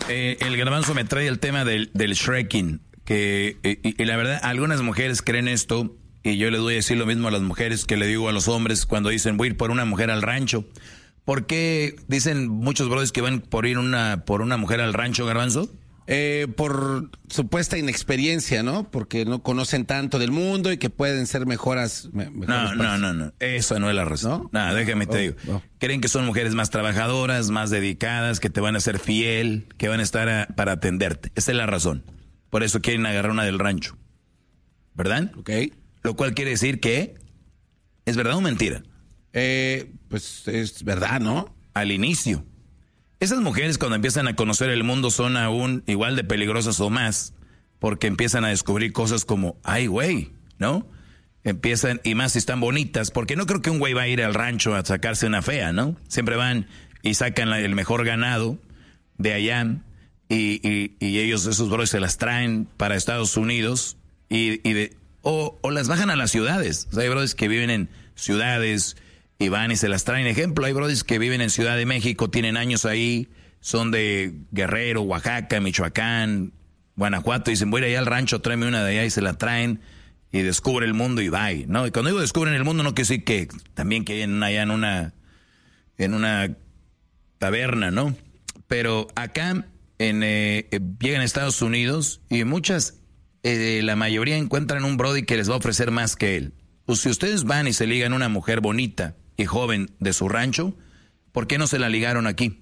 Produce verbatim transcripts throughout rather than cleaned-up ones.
Eh, el Garbanzo me trae el tema del, del shrekking, que y, y la verdad, algunas mujeres creen esto, y yo le doy a decir lo mismo a las mujeres que le digo a los hombres cuando dicen voy a ir por una mujer al rancho. ¿Por qué dicen muchos brothers que van por ir una por una mujer al rancho, Garbanzo? Eh, por supuesta inexperiencia, ¿no? Porque no conocen tanto del mundo y que pueden ser mejoras. Me, no, no, no, no. Eso no es la razón. ¿No? No, déjame te oh, digo. Oh. Creen que son mujeres más trabajadoras, más dedicadas, que te van a ser fiel, que van a estar a, para atenderte. Esa es la razón. Por eso quieren agarrar una del rancho. ¿Verdad? Ok. Lo cual quiere decir que ¿es verdad o mentira? Eh, pues es verdad, ¿no? Al inicio. Esas mujeres cuando empiezan a conocer el mundo son aún igual de peligrosas o más, porque empiezan a descubrir cosas como, ay, güey, ¿no? Empiezan, y más si están bonitas, porque no creo que un güey va a ir al rancho a sacarse una fea, ¿no? Siempre van y sacan la, el mejor ganado de allá, y, y, y ellos, esos brothers, se las traen para Estados Unidos, y, y de, o, o las bajan a las ciudades. O sea, hay brothers que viven en ciudades y van y se las traen. Ejemplo, hay brothers que viven en Ciudad de México, tienen años ahí, son de Guerrero, Oaxaca, Michoacán, Guanajuato, y dicen, voy a ir allá al rancho, tráeme una de allá, y se la traen, y descubre el mundo y bye, ¿no? Y cuando digo descubren el mundo, no quiere decir que también que en allá en una, en una taberna, ¿no? Pero acá, en, eh, llegan a Estados Unidos, y muchas, eh, la mayoría encuentran un brody que les va a ofrecer más que él. Pues si ustedes van y se ligan una mujer bonita y joven de su rancho, ¿por qué no se la ligaron aquí?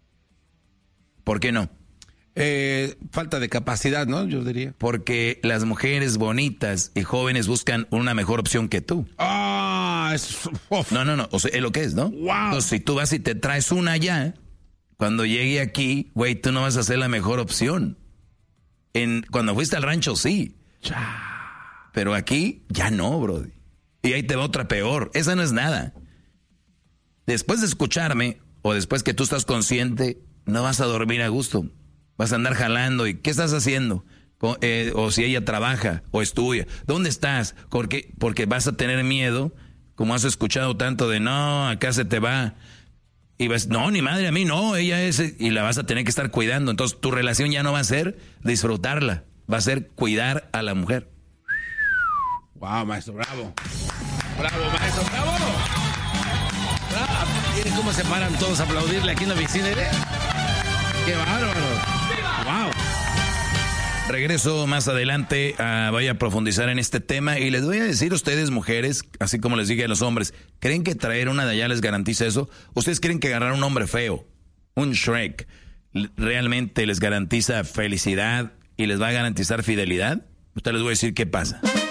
¿Por qué no? Eh, falta de capacidad, ¿no? Yo diría. Porque las mujeres bonitas y jóvenes buscan una mejor opción que tú. Ah, es... oh. No, no, no, o sea, es lo que es, ¿no? Wow. Entonces, si tú vas y te traes una allá, cuando llegue aquí, güey, tú no vas a ser la mejor opción. En, cuando fuiste al rancho, sí. Pero aquí, ya no, brody. Y ahí te va otra peor. Esa no es nada. Después de escucharme, o después que tú estás consciente, no vas a dormir a gusto. Vas a andar jalando. ¿Y qué estás haciendo? O, eh, o si ella trabaja o estudia. ¿Dónde estás? Porque, porque vas a tener miedo, como has escuchado tanto de, no, acá se te va. Y vas, no, ni madre, a mí no, ella es... Y la vas a tener que estar cuidando. Entonces tu relación ya no va a ser disfrutarla. Va a ser cuidar a la mujer. Wow, maestro, bravo. Bravo, maestro, bravo. Bravo. Miren cómo se paran todos a aplaudirle aquí en la oficina. ¿Eh? Qué bárbaro. Wow. Regreso más adelante, uh, voy a profundizar en este tema y les voy a decir a ustedes, mujeres, así como les dije a los hombres, ¿creen que traer una de allá les garantiza eso? ¿Ustedes creen que agarrar un hombre feo, un Shrek, realmente les garantiza felicidad y les va a garantizar fidelidad? Ustedes les voy a decir qué pasa.